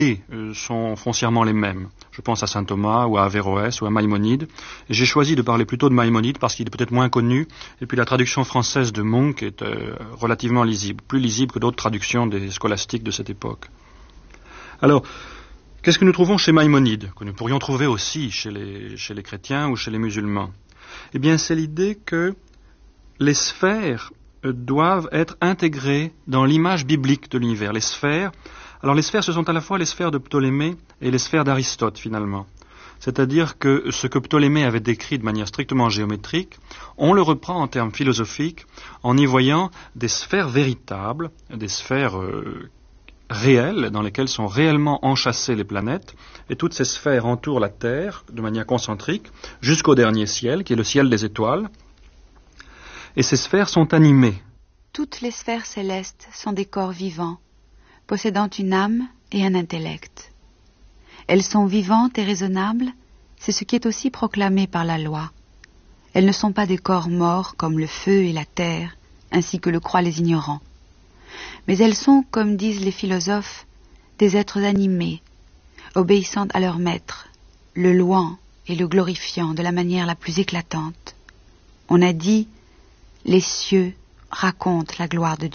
sont foncièrement les mêmes. Je pense à saint Thomas ou à Averroès ou à Maïmonide. Et j'ai choisi de parler plutôt de Maïmonide parce qu'il est peut-être moins connu. Et puis la traduction française de Munk est relativement lisible, plus lisible que d'autres traductions des scolastiques de cette époque. Alors, qu'est-ce que nous trouvons chez Maïmonide, que nous pourrions trouver aussi chez les chrétiens ou chez les musulmans? Eh bien, c'est l'idée que les sphères doivent être intégrées dans l'image biblique de l'univers. Les sphères, ce sont à la fois les sphères de Ptolémée et les sphères d'Aristote, finalement. C'est-à-dire que ce que Ptolémée avait décrit de manière strictement géométrique, on le reprend en termes philosophiques en y voyant des sphères véritables, des sphères réelles, dans lesquelles sont réellement enchâssées les planètes, et toutes ces sphères entourent la Terre de manière concentrique, jusqu'au dernier ciel, qui est le ciel des étoiles, et ces sphères sont animées. Toutes les sphères célestes sont des corps vivants, possédant une âme et un intellect. Elles sont vivantes et raisonnables, c'est ce qui est aussi proclamé par la loi. Elles ne sont pas des corps morts comme le feu et la terre, ainsi que le croient les ignorants. Mais elles sont, comme disent les philosophes, des êtres animés, obéissant à leur maître, le louant et le glorifiant de la manière la plus éclatante. On a dit « Les cieux racontent la gloire de Dieu ».